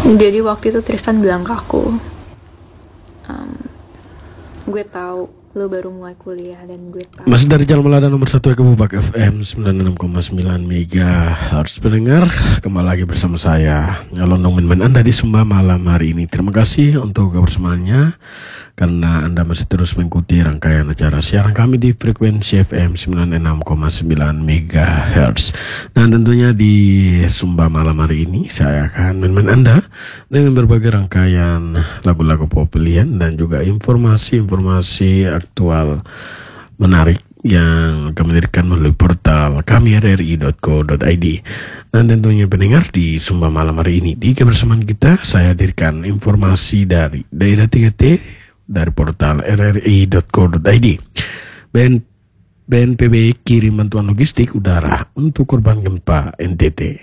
Jadi waktu itu Tristan bilang ke aku, gue tahu lo baru mulai kuliah dan gue tahu. Masih dari Jalan Melada nomor 1 Kebubak FM 96,9 MHz pendengar, kembali lagi bersama saya Nyalondong Min Anda di Sumba malam hari ini. Terima kasih untuk kebersamaannya karena Anda masih terus mengikuti rangkaian acara siaran kami di frekuensi FM 96,9 MHz. Dan tentunya di Sumba malam hari ini saya akan menemani Anda dengan berbagai rangkaian lagu-lagu pop pilihan dan juga informasi-informasi aktual menarik yang kami hadirkan melalui portal kami rri.co.id. Dan tentunya pendengar di Sumba malam hari ini di kebersamaan kita saya hadirkan informasi dari daerah 3T dari portal rri.co.id. BNPB kirim bantuan logistik udara untuk korban gempa NTT.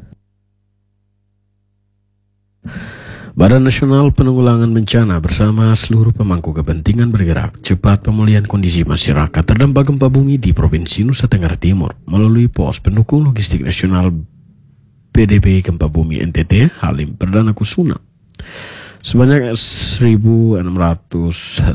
Badan Nasional Penanggulangan Bencana bersama seluruh pemangku kepentingan bergerak cepat pemulihan kondisi masyarakat terdampak gempa bumi di Provinsi Nusa Tenggara Timur melalui pos pendukung logistik nasional PDB Gempa Bumi NTT Halim Perdana Kusuma. Sebanyak 1.659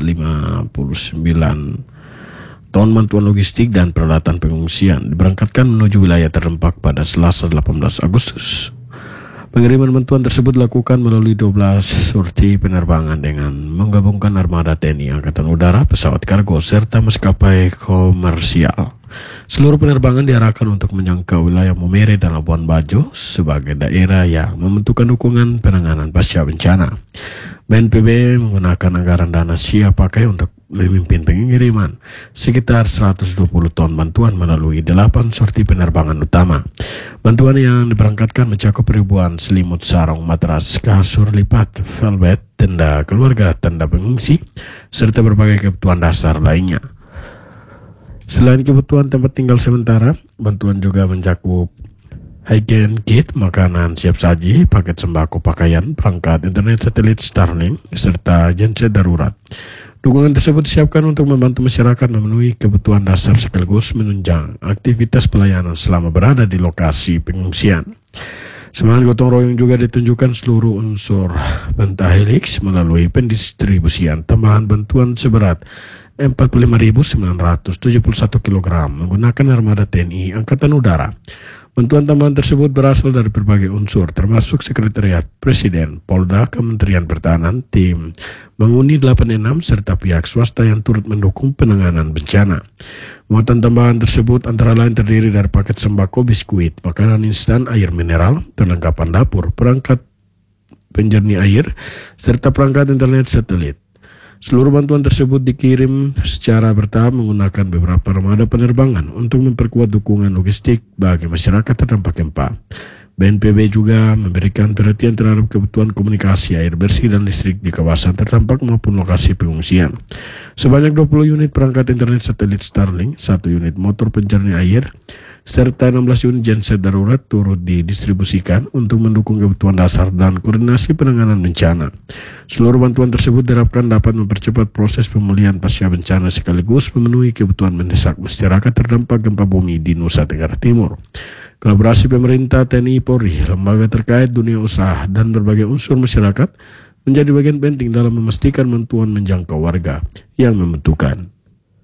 ton bantuan logistik dan peralatan pengungsian diberangkatkan menuju wilayah terdampak pada Selasa 18 Agustus. Pengiriman bantuan tersebut dilakukan melalui 12 sorti penerbangan dengan menggabungkan armada TNI Angkatan Udara, pesawat kargo, serta maskapai komersial. Seluruh penerbangan diarahkan untuk menjangkau wilayah Momere dan Labuan Bajo sebagai daerah yang membutuhkan dukungan penanganan pasca bencana. BNPB menggunakan anggaran dana siap pakai untuk memimpin pengiriman sekitar 120 ton bantuan melalui 8 sorti penerbangan utama. Bantuan yang diberangkatkan mencakup ribuan selimut, sarung, matras, kasur lipat, velvet, tenda keluarga, tenda pengungsi, serta berbagai kebutuhan dasar lainnya. Selain kebutuhan tempat tinggal sementara, bantuan juga mencakup hygiene kit, makanan siap saji, paket sembako, pakaian, perangkat internet satelit Starlink, serta genset darurat. Dukungan tersebut disiapkan untuk membantu masyarakat memenuhi kebutuhan dasar sekaligus menunjang aktivitas pelayanan selama berada di lokasi pengungsian. Semangat gotong royong juga ditunjukkan seluruh unsur Pentahelix melalui pendistribusian tambahan bantuan seberat 45.971 kg menggunakan armada TNI Angkatan Udara. Bantuan tambahan tersebut berasal dari berbagai unsur termasuk Sekretariat Presiden, Polda, Kementerian Pertahanan, tim Menguni 86 serta pihak swasta yang turut mendukung penanganan bencana. Muatan tambahan tersebut antara lain terdiri dari paket sembako, biskuit, makanan instan, air mineral, perlengkapan dapur, perangkat penjernih air, serta perangkat internet satelit. Seluruh bantuan tersebut dikirim secara bertahap menggunakan beberapa armada penerbangan untuk memperkuat dukungan logistik bagi masyarakat terdampak gempa. BNPB juga memberikan perhatian terhadap kebutuhan komunikasi, air bersih dan listrik di kawasan terdampak maupun lokasi pengungsian. Sebanyak 20 unit perangkat internet satelit Starlink, 1 unit motor penjernih air, serta 16 unit genset darurat turut didistribusikan untuk mendukung kebutuhan dasar dan koordinasi penanganan bencana. Seluruh bantuan tersebut diharapkan dapat mempercepat proses pemulihan pasca bencana sekaligus memenuhi kebutuhan mendesak masyarakat terdampak gempa bumi di Nusa Tenggara Timur. Kolaborasi pemerintah, TNI, Polri, lembaga terkait, dunia usaha, dan berbagai unsur masyarakat menjadi bagian penting dalam memastikan bantuan menjangkau warga yang membutuhkan.